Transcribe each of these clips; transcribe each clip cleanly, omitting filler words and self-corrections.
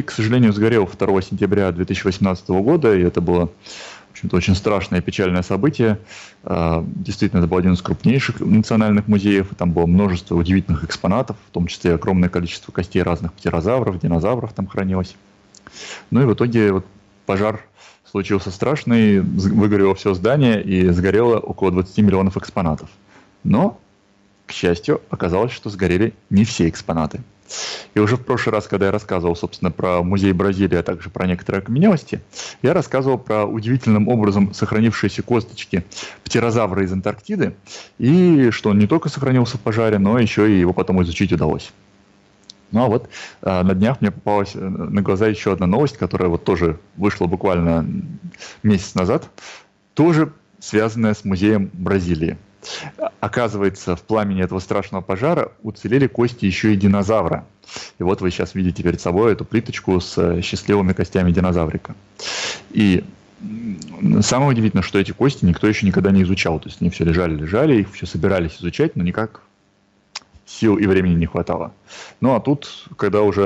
к сожалению, сгорел 2 сентября 2018 года, и это было, в общем-то, очень страшное и печальное событие. Действительно, это был один из крупнейших национальных музеев, и там было множество удивительных экспонатов, в том числе огромное количество костей разных птерозавров, динозавров там хранилось. Ну и в итоге вот пожар случился страшный, выгорело все здание и сгорело около 20 миллионов экспонатов. Но, к счастью, оказалось, что сгорели не все экспонаты. И уже в прошлый раз, когда я рассказывал, собственно, про музей Бразилии, а также про некоторые окаменелости, я рассказывал про удивительным образом сохранившиеся косточки птерозавра из Антарктиды, и что он не только сохранился в пожаре, но еще и его потом изучить удалось. Ну а вот на днях мне попалась на глаза еще одна новость, которая вот тоже вышла буквально месяц назад, тоже связанная с музеем Бразилии. Оказывается, в пламени этого страшного пожара уцелели кости еще и динозавра. И вот вы сейчас видите перед собой эту плиточку с счастливыми костями динозаврика. И самое удивительное, что эти кости никто еще никогда не изучал. То есть они все лежали, их все собирались изучать, но никак сил и времени не хватало. Ну а тут, когда уже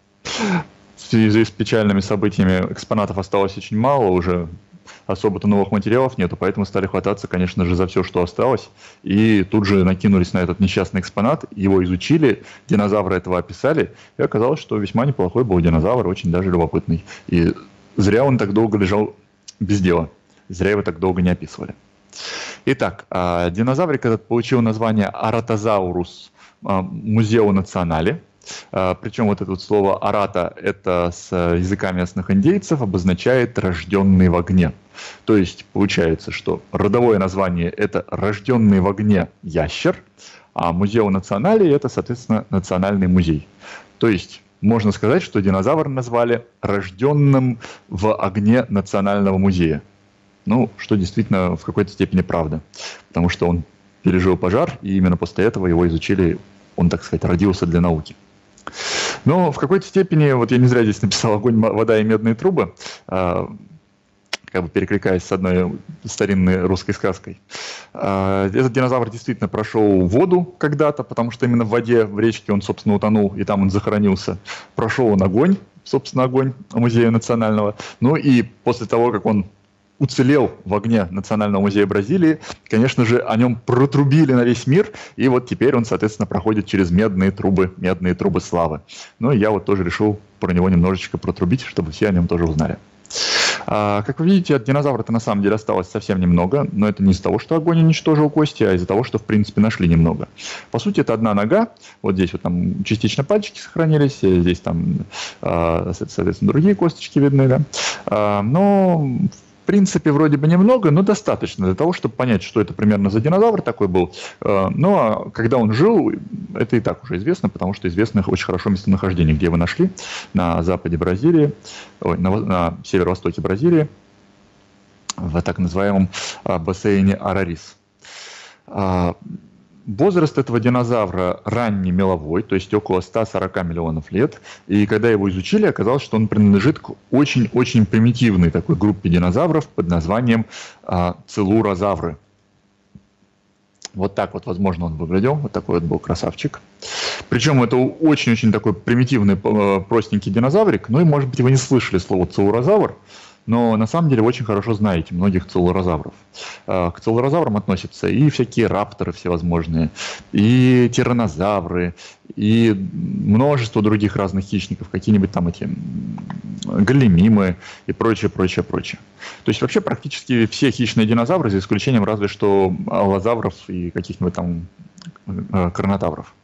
в связи с печальными событиями экспонатов осталось очень мало, уже особо-то новых материалов нету, поэтому стали хвататься, конечно же, за все, что осталось. И тут же накинулись на этот несчастный экспонат, его изучили, динозавра этого описали, и оказалось, что весьма неплохой был динозавр, очень даже любопытный. И зря он так долго лежал без дела, зря его так долго не описывали. Итак, динозаврик этот получил название Аратозаурус музео национале. Причем вот это вот слово «арата» это с языка местных индейцев обозначает «рожденный в огне». То есть получается, что родовое название это «рожденный в огне ящер», а музео национале это, соответственно, национальный музей. То есть можно сказать, что динозавр назвали «рожденным в огне национального музея». Ну, что действительно в какой-то степени правда, потому что он пережил пожар, и именно после этого его изучили, он, так сказать, родился для науки. Но в какой-то степени, вот я не зря здесь написал «Огонь, вода и медные трубы», как бы перекликаясь с одной старинной русской сказкой. Этот динозавр действительно прошел воду когда-то, потому что именно в воде, в речке он, собственно, утонул, и там он захоронился. Прошел он огонь, собственно, огонь музея национального. Ну и после того, как он уцелел в огне Национального музея Бразилии, конечно же, о нем протрубили на весь мир, и вот теперь он, соответственно, проходит через медные трубы славы. Ну и я вот тоже решил про него немножечко протрубить, чтобы все о нем тоже узнали. Как вы видите, от динозавра-то на самом деле осталось совсем немного, но это не из-за того, что огонь уничтожил кости, а из-за того, что, в принципе, нашли немного. По сути, это одна нога, вот здесь вот там частично пальчики сохранились, здесь там, соответственно, другие косточки видны, да. Но в принципе, вроде бы немного, но достаточно для того, чтобы понять, что это примерно за динозавр такой был. Ну, а когда он жил, это и так уже известно, потому что известно их очень хорошо местонахождение, где его нашли, на западе Бразилии, на северо-востоке Бразилии, в так называемом бассейне Арарис. Возраст этого динозавра ранний меловой, то есть около 140 миллионов лет. И когда его изучили, оказалось, что он принадлежит к очень-очень примитивной такой группе динозавров под названием целурозавры. Вот так вот, возможно, он выглядел. Вот такой вот был красавчик. Причем это очень-очень такой примитивный, простенький динозаврик. Ну и, может быть, вы не слышали слово целурозавр. Но на самом деле вы очень хорошо знаете многих целурозавров. К целурозаврам относятся и всякие рапторы всевозможные, и тираннозавры, и множество других разных хищников, какие-нибудь там эти галимимы и прочее. То есть вообще практически все хищные динозавры, за исключением разве что аллозавров и каких-нибудь там карнотавров.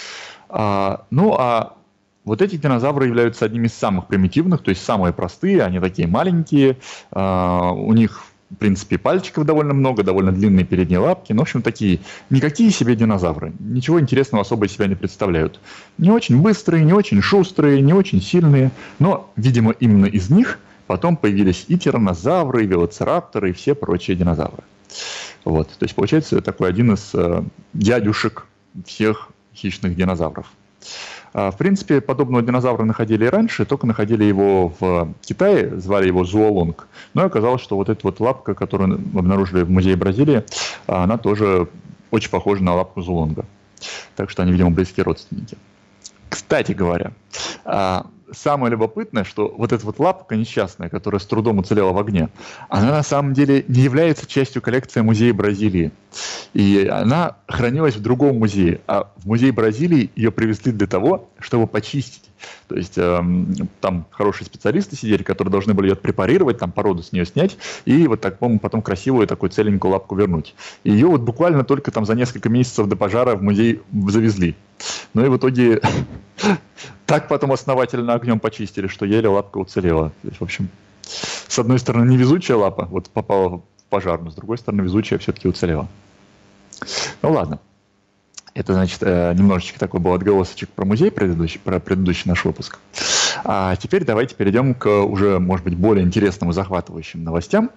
Вот эти динозавры являются одними из самых примитивных, то есть самые простые, они такие маленькие, у них, в принципе, пальчиков довольно много, довольно длинные передние лапки, ну, в общем, такие никакие себе динозавры, ничего интересного особо из себя не представляют. Не очень быстрые, не очень шустрые, не очень сильные, но, видимо, именно из них потом появились и тираннозавры, и велоцирапторы, и все прочие динозавры. Вот, то есть, получается, такой один из дядюшек всех хищных динозавров. В принципе, подобного динозавра находили и раньше, только находили его в Китае, звали его зоолонг. Но оказалось, что вот эта вот лапка, которую обнаружили в музее Бразилии, она тоже очень похожа на лапку зоолонга. Так что они, видимо, близкие родственники. Кстати говоря, самое любопытное, что вот эта вот лапка несчастная, которая с трудом уцелела в огне, она на самом деле не является частью коллекции музея Бразилии. И она хранилась в другом музее. А в музей Бразилии ее привезли для того, чтобы почистить. То есть там хорошие специалисты сидели, которые должны были ее препарировать, там породу с нее снять, и вот так, по-моему, потом красивую такую целенькую лапку вернуть. И ее вот буквально только там за несколько месяцев до пожара в музей завезли. Ну и в итоге так потом основательно огнем почистили, что еле лапка уцелела. То есть, в общем, с одной стороны невезучая лапа вот попала в пожар, но с другой стороны везучая все-таки уцелела. Ну ладно. Это, значит, немножечко такой был отголосочек про музей, про предыдущий наш выпуск. А теперь давайте перейдем к уже, может быть, более интересным и захватывающим новостям,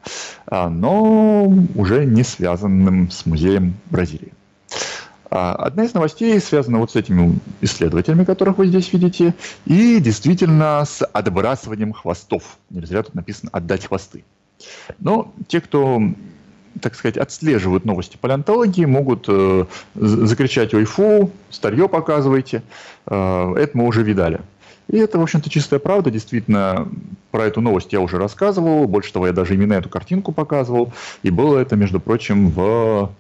но уже не связанным с музеем Бразилии. Одна из новостей связана вот с этими исследователями, которых вы здесь видите, и действительно с отбрасыванием хвостов. Не зря тут написано «отдать хвосты». Но те, кто, так сказать, отслеживают новости палеонтологии, могут закричать «Ой, фу, старье показывайте». Это мы уже видали. И это, в общем-то, чистая правда. Действительно, про эту новость я уже рассказывал. Больше того, я даже именно эту картинку показывал. И было это, между прочим, в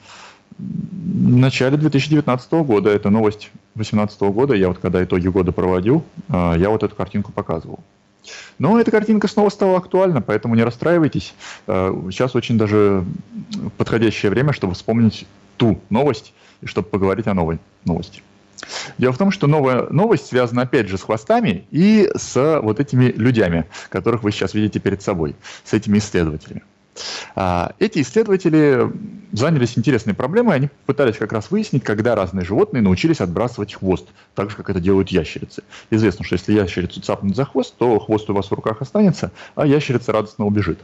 начале 2019 года. Это новость 2018 года. Я вот когда итоги года проводил, я вот эту картинку показывал. Но эта картинка снова стала актуальна, поэтому не расстраивайтесь. Сейчас очень даже подходящее время, чтобы вспомнить ту новость и чтобы поговорить о новой новости. Дело в том, что новая новость связана опять же с хвостами и с вот этими людьми, которых вы сейчас видите перед собой, с этими исследователями. Эти исследователи занялись интересной проблемой, они пытались как раз выяснить, когда разные животные научились отбрасывать хвост, так же, как это делают ящерицы. Известно, что если ящерицу цапнуть за хвост, то хвост у вас в руках останется, а ящерица радостно убежит.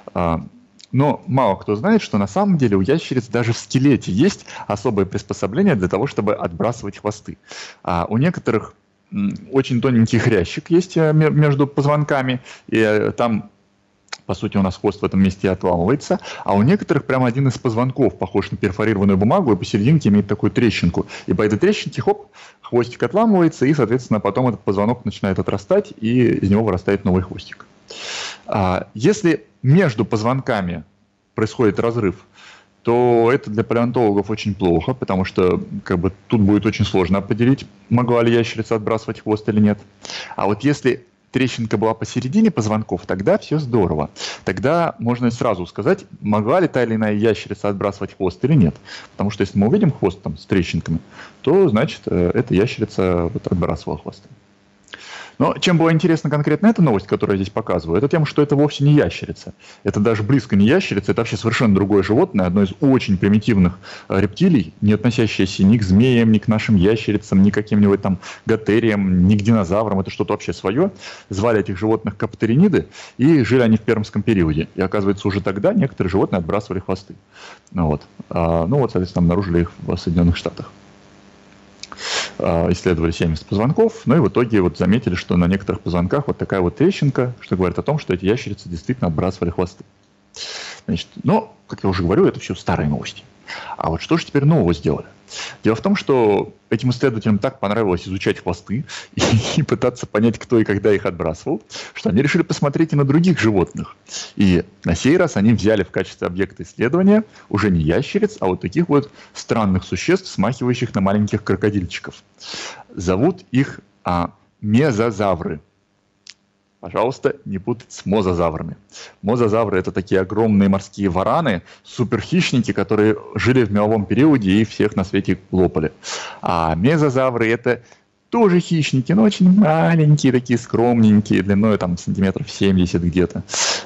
Но мало кто знает, что на самом деле у ящериц даже в скелете есть особое приспособление для того, чтобы отбрасывать хвосты. У некоторых очень тоненький хрящик есть между позвонками, и там, по сути, у нас хвост в этом месте отламывается, а у некоторых прямо один из позвонков похож на перфорированную бумагу и посерединке имеет такую трещинку. И по этой трещинке, хоп, хвостик отламывается, и, соответственно, потом этот позвонок начинает отрастать, и из него вырастает новый хвостик. Если между позвонками происходит разрыв, то это для палеонтологов очень плохо, потому что тут будет очень сложно определить, могла ли ящерица отбрасывать хвост или нет. А вот если трещинка была посередине позвонков, тогда все здорово. Тогда можно сразу сказать, могла ли та или иная ящерица отбрасывать хвост или нет. Потому что если мы увидим хвост там с трещинками, то значит эта ящерица отбрасывала хвосты. Но чем была интересна конкретно эта новость, которую я здесь показываю, это тем, что это вовсе не ящерица. Это даже близко не ящерица, это вообще совершенно другое животное, одно из очень примитивных рептилий, не относящееся ни к змеям, ни к нашим ящерицам, ни к каким-нибудь там готериям, ни к динозаврам, это что-то вообще свое. Звали этих животных капториниды, и жили они в пермском периоде. И оказывается, уже тогда некоторые животные отбрасывали хвосты. Соответственно, обнаружили их в Соединенных Штатах. Исследовали 70 позвонков, и в итоге заметили, что на некоторых позвонках вот такая вот трещинка, что говорит о том, что эти ящерицы действительно отбрасывали хвосты. Значит, но, как я уже говорю, это все старые новости. А вот что же теперь нового сделали? Дело в том, что этим исследователям так понравилось изучать хвосты и пытаться понять, кто и когда их отбрасывал, что они решили посмотреть и на других животных. И на сей раз они взяли в качестве объекта исследования уже не ящериц, а вот таких вот странных существ, смахивающих на маленьких крокодильчиков. Зовут их мезозавры. Пожалуйста, не путать с мозазаврами. Мозазавры — это такие огромные морские вараны, суперхищники, которые жили в меловом периоде и всех на свете лопали. А мезозавры — это тоже хищники, но очень маленькие, такие скромненькие, длиной там сантиметров 70 где-то.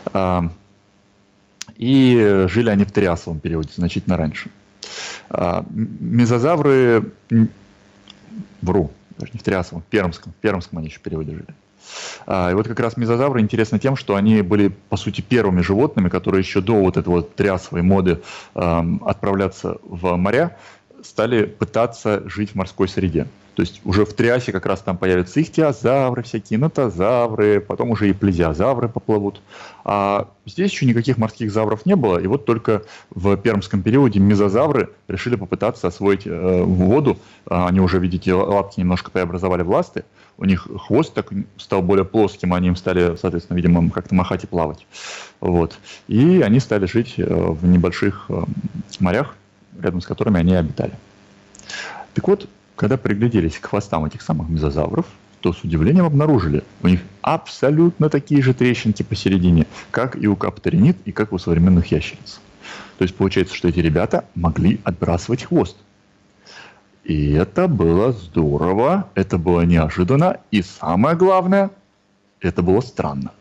И жили они в триасовом периоде, значительно раньше. Мезозавры... Вру, даже не в триасовом, в пермском они еще в периоде жили. И вот как раз мезозавры интересны тем, что они были, по сути, первыми животными, которые еще до вот этой вот триасовой моды отправляться в моря, стали пытаться жить в морской среде. То есть уже в триасе как раз там появятся ихтиозавры, всякие нотозавры, потом уже и плезиозавры поплывут. А здесь еще никаких морских завров не было, и вот только в пермском периоде мезозавры решили попытаться освоить воду. Они уже, видите, лапки немножко преобразовали в ласты, у них хвост так стал более плоским, они им стали, соответственно, видимо, как-то махать и плавать. Вот. И они стали жить в небольших морях, рядом с которыми они обитали. Так вот, когда пригляделись к хвостам этих самых мезозавров, то с удивлением обнаружили, у них абсолютно такие же трещинки посередине, как и у капторинид, и как у современных ящериц. То есть получается, что эти ребята могли отбрасывать хвост. И это было здорово, это было неожиданно, и самое главное, это было странно.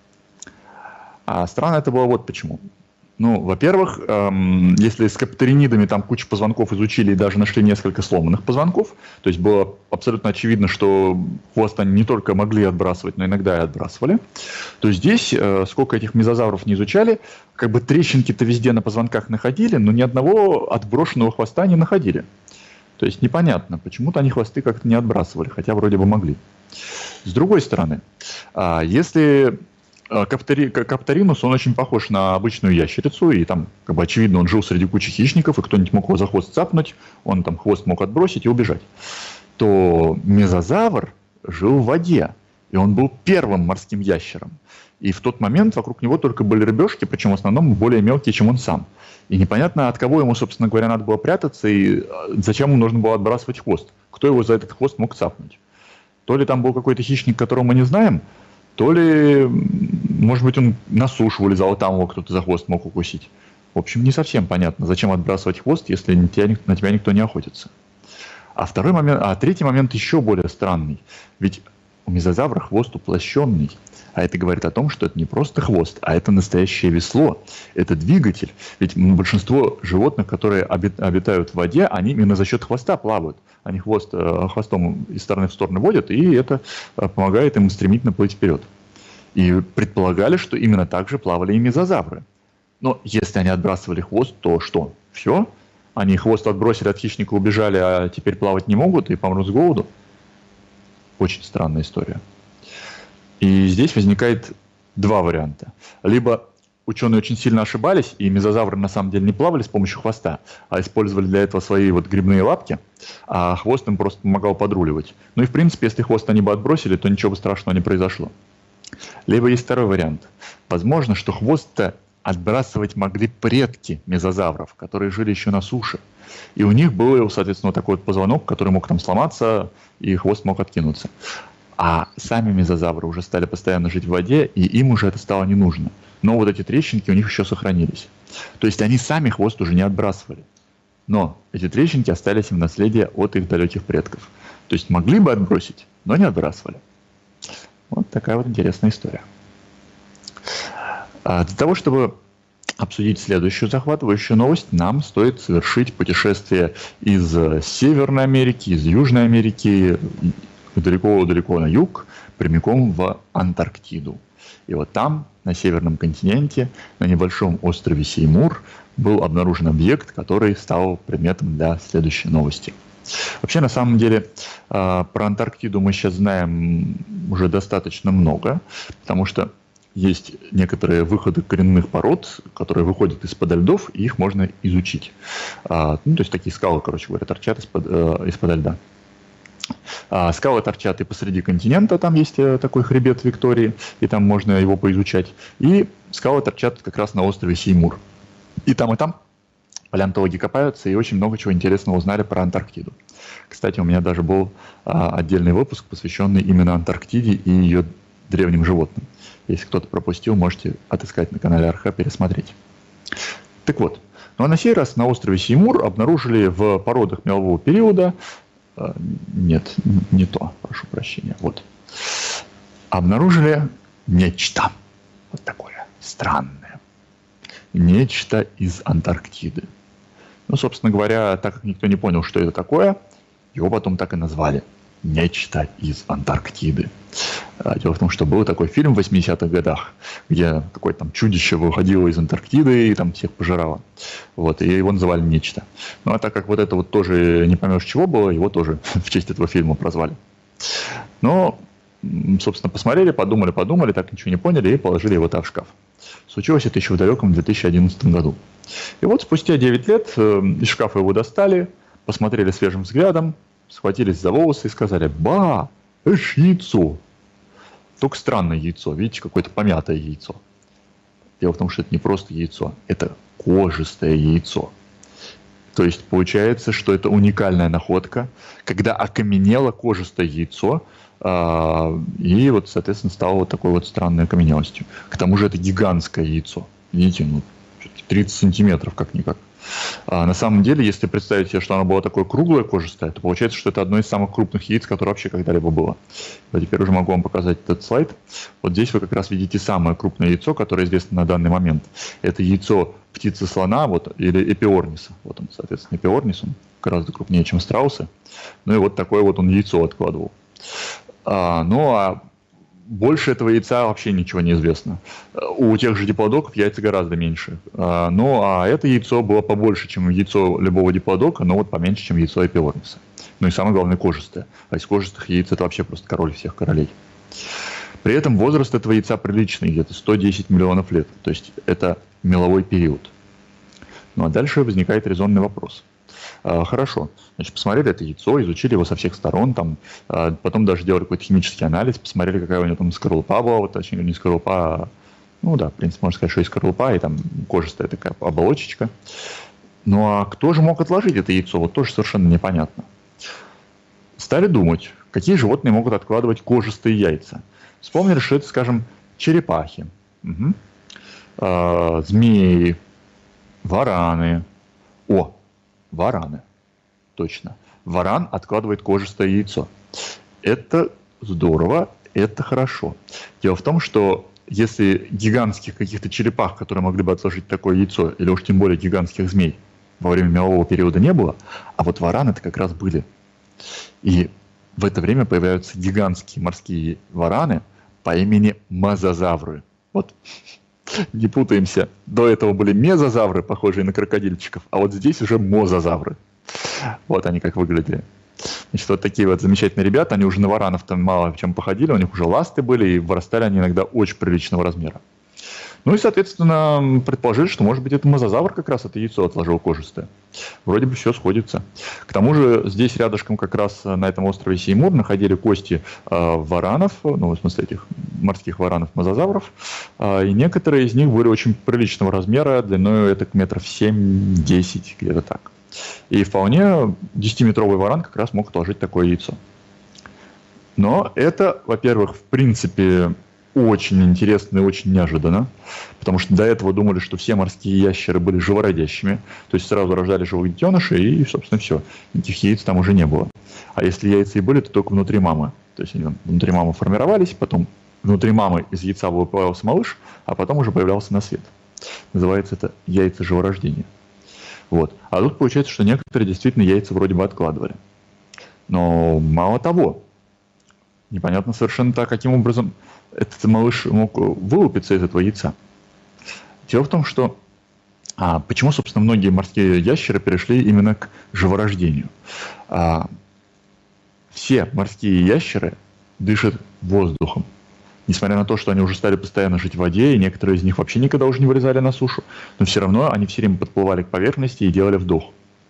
А странно это было вот почему. Ну, во-первых, если с капторинидами там кучу позвонков изучили и даже нашли несколько сломанных позвонков, то есть было абсолютно очевидно, что хвост они не только могли отбрасывать, но иногда и отбрасывали, то здесь, сколько этих мезозавров не изучали, как бы трещинки-то везде на позвонках находили, но ни одного отброшенного хвоста не находили. То есть непонятно, почему-то они хвосты как-то не отбрасывали, хотя вроде бы могли. С другой стороны, если Капторинус, он очень похож на обычную ящерицу, и там, как бы очевидно, он жил среди кучи хищников, и кто-нибудь мог его за хвост цапнуть, он там хвост мог отбросить и убежать. То мезозавр жил в воде, и он был первым морским ящером. И в тот момент вокруг него только были рыбешки, причем в основном более мелкие, чем он сам. И непонятно, от кого ему, собственно говоря, надо было прятаться, и зачем ему нужно было отбрасывать хвост. Кто его за этот хвост мог цапнуть? То ли там был какой-то хищник, которого мы не знаем, то ли, может быть, он на сушу вылезал, и там его кто-то за хвост мог укусить. В общем, не совсем понятно, зачем отбрасывать хвост, если на тебя никто не охотится. Третий момент еще более странный. Ведь у мезозавра хвост уплощенный. А это говорит о том, что это не просто хвост, а это настоящее весло. Это двигатель. Ведь большинство животных, которые обитают в воде, они именно за счет хвоста плавают. Они хвостом из стороны в сторону водят, и это помогает им стремительно плыть вперед. И предполагали, что именно так же плавали и мезозавры. Но если они отбрасывали хвост, то что? Все? Они хвост отбросили, от хищника убежали, а теперь плавать не могут и помрут с голоду? Очень странная история. И здесь возникает два варианта. Либо ученые очень сильно ошибались, и мезозавры на самом деле не плавали с помощью хвоста, а использовали для этого свои вот грибные лапки, а хвост им просто помогал подруливать. Ну и в принципе, если хвост они бы отбросили, то ничего бы страшного не произошло. Либо есть второй вариант. Возможно, что хвост-то отбрасывать могли предки мезозавров, которые жили еще на суше. И у них был, соответственно, вот такой вот позвонок, который мог там сломаться, и хвост мог откинуться. А сами мезозавры уже стали постоянно жить в воде, и им уже это стало не нужно. Но вот эти трещинки у них еще сохранились. То есть они сами хвост уже не отбрасывали. Но эти трещинки остались им в наследие от их далеких предков. То есть могли бы отбросить, но не отбрасывали. Вот такая вот интересная история. Для того, чтобы обсудить следующую захватывающую новость, нам стоит совершить путешествие из Северной Америки, из Южной Америки, далеко-далеко на юг, прямиком в Антарктиду. И вот там, на северном континенте, на небольшом острове Сеймур, был обнаружен объект, который стал предметом для следующей новости. Вообще, на самом деле, про Антарктиду мы сейчас знаем уже достаточно много, потому что есть некоторые выходы коренных пород, которые выходят из-под льдов, и их можно изучить. То есть такие скалы, короче говоря, торчат из-под льда. Скалы торчат и посреди континента, там есть такой хребет Виктории, и там можно его поизучать. И скалы торчат как раз на острове Сеймур. И там палеонтологи копаются, и очень много чего интересного узнали про Антарктиду. Кстати, у меня даже был отдельный выпуск, посвященный именно Антарктиде и ее древним животным. Если кто-то пропустил, можете отыскать на канале Арха, пересмотреть. Так вот, ну а на сей раз на острове Сеймур обнаружили в породах мелового периода нет, не то, прошу прощения. Вот. Обнаружили нечто. Вот такое странное. Нечто из Антарктиды. Ну, собственно говоря, так как никто не понял, что это такое, его потом так и назвали. Нечто из Антарктиды. Дело в том, что был такой фильм в 80-х годах, где какое-то там чудище выходило из Антарктиды и там всех пожирало. Вот, и его называли «Нечто». Ну, а так как вот это вот тоже не поймешь, чего было, его тоже в честь этого фильма прозвали. Но, собственно, посмотрели, подумали, так ничего не поняли и положили его в шкаф. Случилось это еще в далеком 2011 году. И вот спустя 9 лет из шкафа его достали, посмотрели свежим взглядом, схватились за волосы и сказали: «Ба, Это ж яйцо. Только странное яйцо. Видите, какое-то помятое яйцо. Дело в том, что это не просто яйцо, это кожистое яйцо. То есть получается, что это уникальная находка, когда окаменело кожистое яйцо, и вот, соответственно, стало вот такой вот странной окаменелостью. К тому же это гигантское яйцо. Видите, 30 сантиметров как-никак. На самом деле, если представить себе, что оно было такое круглое, кожистое, то получается, что это одно из самых крупных яиц, которое вообще когда-либо было. Вот теперь уже могу вам показать этот слайд. Вот здесь вы как раз видите самое крупное яйцо, которое известно на данный момент. Это яйцо птицы слона, вот, или эпиорниса. Вот он, соответственно, эпиорнис, он гораздо крупнее, чем страусы. Ну и вот такое вот он яйцо откладывал. Больше этого яйца вообще ничего не известно. У тех же диплодоков яйца гораздо меньше. Это яйцо было побольше, чем яйцо любого диплодока, но вот поменьше, чем яйцо эпиорниса. Ну и самое главное, кожистое. А из кожистых яиц это вообще просто король всех королей. При этом возраст этого яйца приличный, где-то 110 миллионов лет. То есть это меловой период. Ну а дальше возникает резонный вопрос. Хорошо, значит, посмотрели это яйцо, изучили его со всех сторон, там, потом даже делали какой-то химический анализ, посмотрели, какая у него там скорлупа была, вот, точнее, не скорлупа, ну да, в принципе, можно сказать, что и скорлупа, и там кожистая такая оболочечка. Ну а кто же мог отложить это яйцо, вот тоже совершенно непонятно. Стали думать, какие животные могут откладывать кожистые яйца. Вспомнили, что это, скажем, черепахи, змеи, вараны. Вараны. Точно. Варан откладывает кожистое яйцо. Это здорово, это хорошо. Дело в том, что если гигантских каких-то черепах, которые могли бы отложить такое яйцо, или уж тем более гигантских змей, во время мелового периода не было, а вот вараны-то как раз были. И в это время появляются гигантские морские вараны по имени мозазавры. Вот. Не путаемся. До этого были мезозавры, похожие на крокодильчиков, а вот здесь уже мозазавры. Вот они как выглядели. Значит, вот такие вот замечательные ребята, они уже на варанов там мало в чем походили, у них уже ласты были, и вырастали они иногда очень приличного размера. Ну и, соответственно, предположили, что, может быть, это мозазавр как раз это яйцо отложил кожистое. Вроде бы все сходится. К тому же здесь рядышком как раз на этом острове Сеймур находили кости варанов, ну, в смысле этих морских варанов-мозазавров, и некоторые из них были очень приличного размера, длиной это метров 7-10, где-то так. И вполне 10-метровый варан как раз мог отложить такое яйцо. Но это, во-первых, в принципе, очень интересно и очень неожиданно, потому что до этого думали, что все морские ящеры были живородящими, то есть сразу рождали живых детенышей, и, собственно, все. Никаких яиц там уже не было. А если яйца и были, то только внутри мамы. То есть они внутри мамы формировались, потом внутри мамы из яйца выплывался малыш, а потом уже появлялся на свет. Называется это яйца живорождения. Вот. А тут получается, что некоторые действительно яйца вроде бы откладывали. Но мало того, непонятно совершенно так, каким образом этот малыш мог вылупиться из этого яйца. Дело в том, что почему, собственно, многие морские ящеры перешли именно к живорождению. Все морские ящеры дышат воздухом. Несмотря на то, что они уже стали постоянно жить в воде, и некоторые из них вообще никогда уже не вылезали на сушу, но все равно они все время подплывали к поверхности и делали вдох.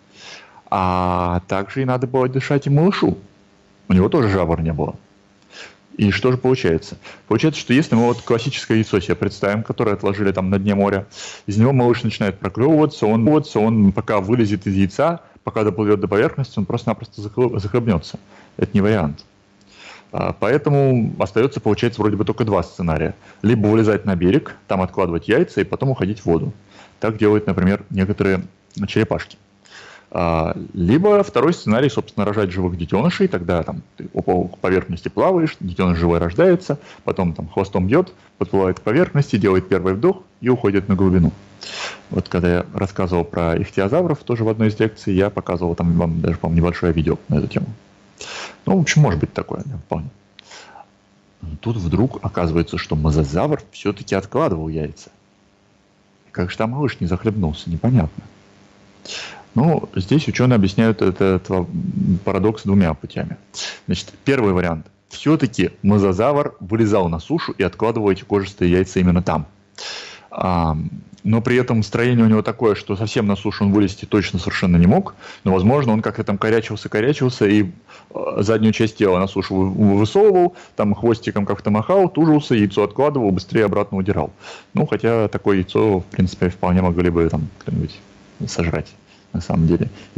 А также и надо было дышать и малышу. У него тоже жабр не было. И что же получается? Получается, что если мы вот классическое яйцо себе представим, которое отложили там на дне моря, из него малыш начинает проклевываться, он пока вылезет из яйца, пока доплывет до поверхности, он просто-напросто захлебнется. Это не вариант. Поэтому остается, получается, вроде бы только два сценария. Либо вылезать на берег, там откладывать яйца и потом уходить в воду. Так делают, например, некоторые черепашки. Либо второй сценарий, собственно, рожать живых детенышей, тогда там ты по поверхности плаваешь, детеныш живой рождается, потом там хвостом бьет, подплывает к поверхности, делает первый вдох и уходит на глубину. Вот когда я рассказывал про ихтиозавров, тоже в одной из лекций, я показывал там вам даже, по-моему, небольшое видео на эту тему. Ну, в общем, может быть такое, да, вполне. Но тут вдруг оказывается, что мозазавр все-таки откладывал яйца. Как же там малыш не захлебнулся, непонятно. Ну, здесь ученые объясняют этот парадокс двумя путями. Значит, первый вариант. Все-таки мозазавр вылезал на сушу и откладывал эти кожистые яйца именно там. Но при этом строение у него такое, что совсем на сушу он вылезти точно совершенно не мог. Но, возможно, он как-то там корячился, и заднюю часть тела на сушу высовывал, там хвостиком как-то махал, тужился, яйцо откладывал, быстрее обратно удирал. Ну, хотя такое яйцо, в принципе, вполне могли бы там кто-нибудь сожрать, на самом деле.